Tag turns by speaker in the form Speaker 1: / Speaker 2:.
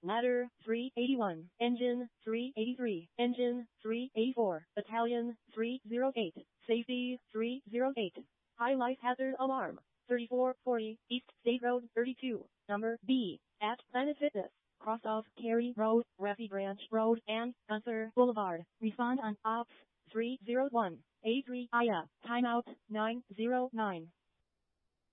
Speaker 1: ladder 381, engine 383, engine 384, battalion 308, safety 308, high life hazard alarm 3440, East State Road 32, number B, at Planet Fitness, cross of Cary Road, Refi Branch Road, and Gunther Boulevard. Respond on Ops 301, A3 IA, timeout 909.